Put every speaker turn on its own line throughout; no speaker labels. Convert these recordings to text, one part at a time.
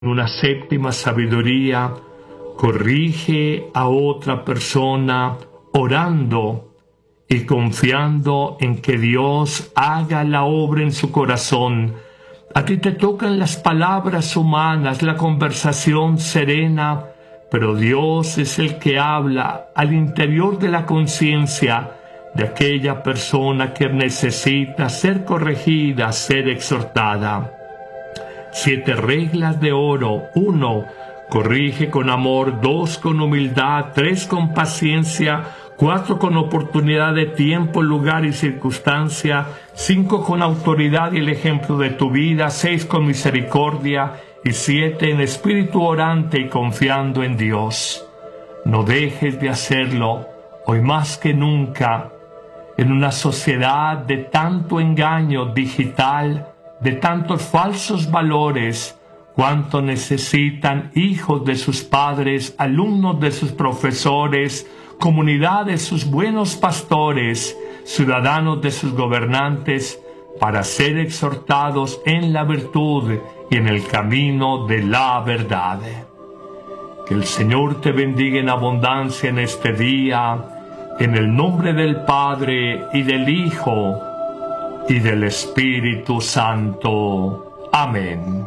Una séptima sabiduría, corrige a otra persona orando y confiando en que Dios haga la obra en su corazón. A ti te tocan las palabras humanas, la conversación serena, pero Dios es el que habla al interior de la conciencia de aquella persona que necesita ser corregida, ser exhortada. 7 reglas de oro. 1. Corrige con amor. 2. Con humildad. 3. Con paciencia. 4. Con oportunidad de tiempo, lugar y circunstancia. 5. Con autoridad y el ejemplo de tu vida. 6. Con misericordia. Y 7. En espíritu orante y confiando en Dios. No dejes de hacerlo, hoy más que nunca, en una sociedad de tanto engaño digital, de tantos falsos valores. Cuánto necesitan hijos de sus padres, alumnos de sus profesores, comunidad de sus buenos pastores, ciudadanos de sus gobernantes, para ser exhortados en la virtud y en el camino de la verdad. Que el Señor te bendiga en abundancia en este día, en el nombre del Padre y del Hijo y del Espíritu Santo. Amén.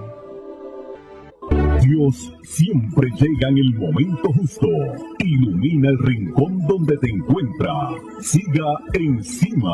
Dios siempre llega en el momento justo. Ilumina el rincón donde te encuentras. Siga encima.